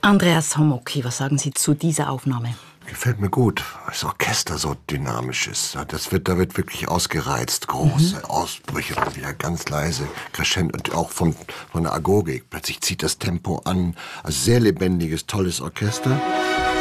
Andreas Homocki, was sagen Sie zu dieser Aufnahme? Gefällt mir gut, weil das Orchester so dynamisch ist. Da wird wirklich ausgereizt, große Ausbrüche, dann wieder ganz leise, crescendo und auch von der Agogik. Plötzlich zieht das Tempo an. Also sehr lebendiges, tolles Orchester.